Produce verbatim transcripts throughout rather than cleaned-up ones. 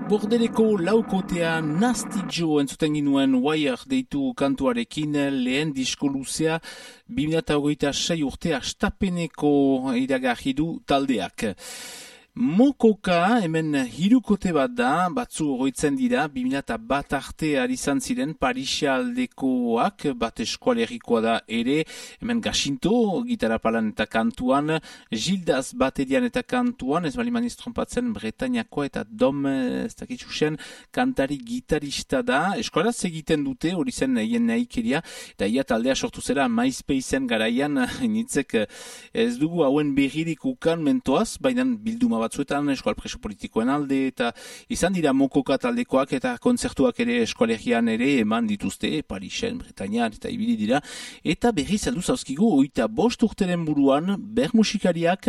Bordeleko laukotea Nasty Joe entzuten ginuen Wire deitu kantuarekin lehen disko luzea bi mila hogeita sei urte hastapeneko iragarri du taldeak. Mokoka hemen hirukote bat da, batzu oroitzen dira, bi mila bat arte ari izan ziren Parisia aldekoak, bat eskualerikoa da ere, hemen Gaxinto, gitarra palan eta kantuan, Gildaz baterian eta kantuan, ez bali maniz trompatzen Bretañakoa eta Dom, ez dakitzusen, kantari gitarista da, eskualaz egiten dute, hori zen hien nahikeria, eta ia taldea sortu zera MySpaceen garaian, initzek ez dugu hauen berririk ukan mentoaz, baina bilduma batzuetan eskual preso politikoen alde eta izan dira Mokoka taldekoak eta kontzertuak ere eskualegian ere eman dituzte Parisen, Bretañan eta ibili dira eta berriz aldu zauzkigu oita bost urteren buruan ber musikariak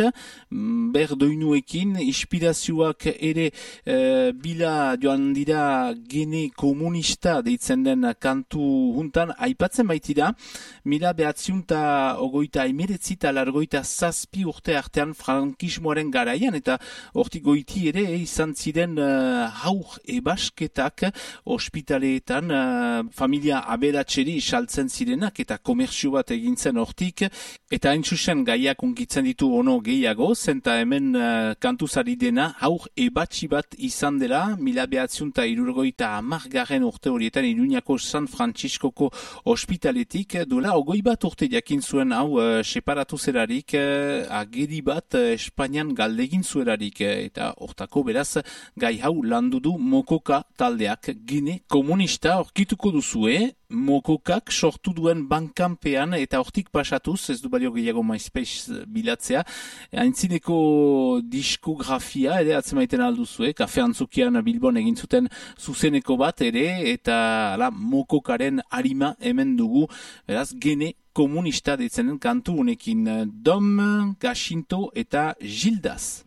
ber doinuekin inspirazioak ere e, bila joan dira gene komunista deitzen den kantu juntan aipatzen baitira mila behatziunta ogoita emeretzita largoita zazpi urte artean frankismoaren garaian eta hortik goiti ere izan ziren uh, haur ebasketak ospitaleetan uh, familia aberatxeri saltzen zirenak eta komerzio bat egintzen hortik eta hain zuzen gaiak unkitzen ditu ono gehiago zenta hemen uh, kantuzari dena haur ebatxi bat izan dela mila behatziunta irurgoita amargarren urte horietan Iruñako San Franciscoko ospitaletik duela ogoi bat urte jakin zuen hau uh, separatu zerarik uh, ageri bat uh, Espainian galdegin zuerarik eta hortako beraz gai hau landu du Mokoka taldeak gine komunista horkituko duzue Mokokak sortu duen bankanpean eta hortik pasatuz, ez du balio gehiago MySpace bilatzea, haintzineko diskografia ere atzemaiten alduzue, kafe antzukian Bilbon egin zuten zuzeneko bat ere eta ala, Mokokaren harima hemen dugu, beraz gene komunista deitzenen kantu honekin Dom, Gaxinto eta Gildaz.